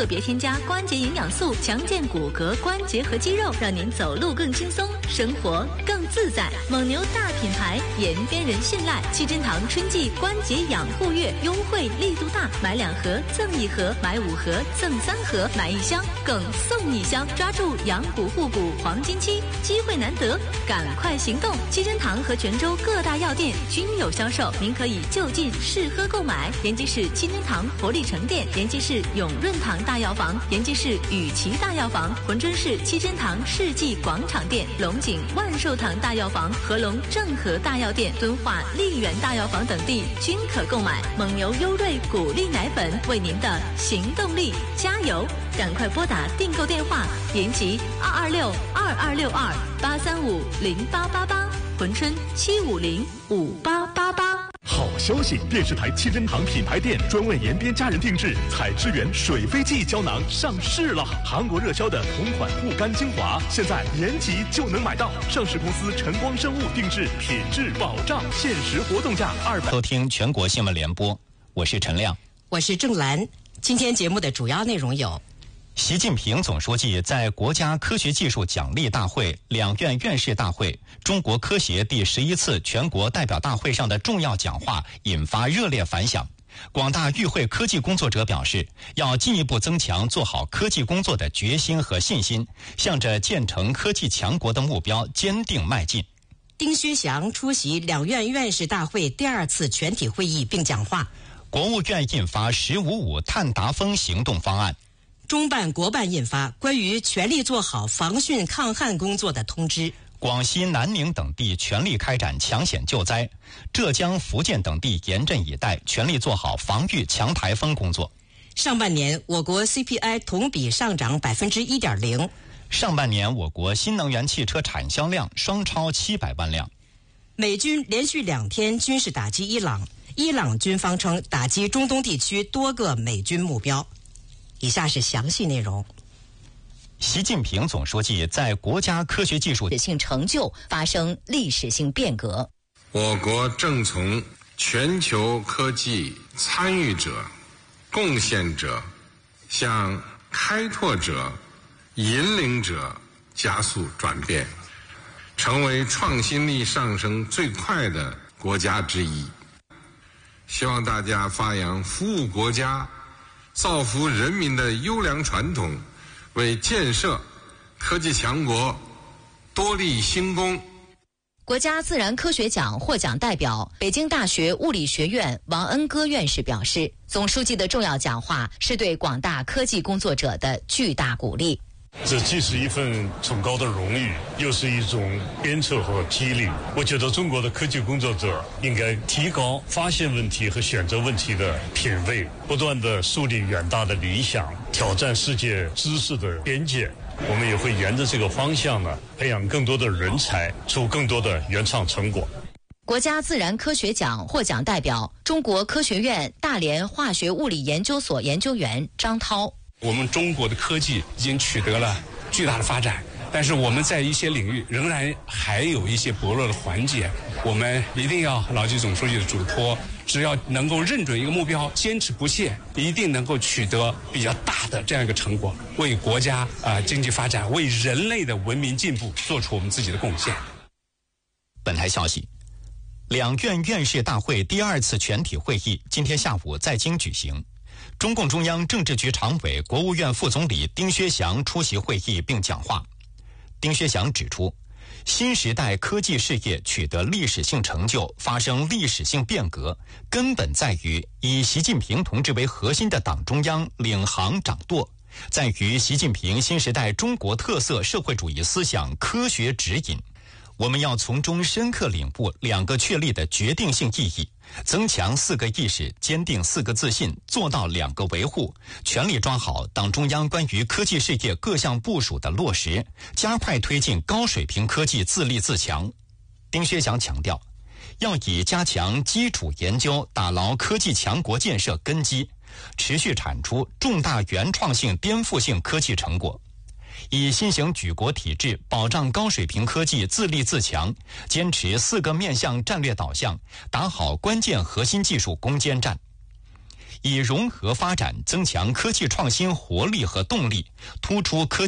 特别添加关节营养素，强健骨骼、关节和肌肉，让您走路更轻松，生活更自在。蒙牛大品牌，延边人信赖。七珍堂春季关节养护月优惠力度大，买2盒赠1盒，买5盒赠3盒，买1箱更送1箱。抓住养骨护骨黄金期，机会难得，赶快行动！七珍堂和泉州各大药店均有销售，您可以就近试喝购买。延吉市七珍堂活力城店，延吉市永润堂大药房，延吉市雨琦大药房，珲春市七珍堂世纪广场店，龙井万寿堂大药房，合龙正和大药店，敦化丽园大药房等地均可购买。蒙牛优瑞谷粒奶粉，为您的行动力加油！赶快拨打订购电话：延吉226-2262-835-0888，珲春750-5888。 好消息！电视台七珍堂品牌店专为延边家人定制彩之源水飞蓟胶囊上市了。韩国热销的同款护肝精华，现在延吉就能买到。上市公司晨光生物定制，品质保障，限时活动价200。 收听全国新闻联播，我是陈亮， 我是郑兰。今天节目的主要内容有： 习近平总书记在国家科学技术奖励大会、两院院士大会、中国科协第11次全国代表大会上的重要讲话引发热烈反响。广大与会科技工作者表示，要进一步增强做好科技工作的决心和信心，向着建成科技强国的目标坚定迈进。 丁薛祥出席两院院士大会第2次全体会议并讲话。 国务院印发“1055”碳达峰行动方案。 中办国办印发关于全力做好防汛抗旱工作的通知。 广西南宁等地全力开展抢险救灾，浙江、福建等地严阵以待，全力做好防御强台风工作。 上半年我国 CPI 同比上涨 1.0%。 上半年我国新能源汽车产销量双超700万辆。 美军连续2天军事打击伊朗，伊朗军方称打击中东地区多个美军目标。以下是详细内容。 习近平总书记在国家科学技术性成就发生历史性变革。 我国正从全球科技参与者、贡献者向开拓者、引领者加速转变，成为创新力上升最快的国家之一。希望大家发扬服务国家、造福人民的优良传统，为建设科技强国多立新功。 国家自然科学奖获奖代表、北京大学物理学院王恩歌院士表示，总书记的重要讲话是对广大科技工作者的巨大鼓励。 这既是一份崇高的荣誉，又是一种鞭策和激励。我觉得中国的科技工作者应该提高发现问题和选择问题的品位，不断地树立远大的理想，挑战世界知识的边界。我们也会沿着这个方向呢，培养更多的人才，出更多的原创成果。 国家自然科学奖获奖代表、中国科学院大连化学物理研究所研究员张涛。 我们中国的科技已经取得了巨大的发展，但是我们在一些领域仍然还有一些薄弱的环节，我们一定要牢记总书记的嘱托，只要能够认准一个目标，坚持不懈，一定能够取得比较大的这样一个成果，为国家经济发展、为人类的文明进步做出我们自己的贡献。 本台消息，两院院士大会第2次全体会议今天下午在京举行。中共中央政治局常委、国务院副总理丁薛祥出席会议并讲话。丁薛祥指出，新时代科技事业取得历史性成就，发生历史性变革，根本在于以习近平同志为核心的党中央领航掌舵，在于习近平新时代中国特色社会主义思想科学指引。我们要从中深刻领悟2个确立的决定性意义，增强4个意识，坚定4个自信，做到2个维护，全力抓好党中央关于科技事业各项部署的落实，加快推进高水平科技自立自强。丁薛祥强调，要以加强基础研究，打牢科技强国建设根基，持续产出重大原创性、颠覆性科技成果。以新型举国体制保障高水平科技自立自强，坚持4个面向战略导向，打好关键核心技术攻坚战。 以融合发展增强科技创新活力和动力，突出科技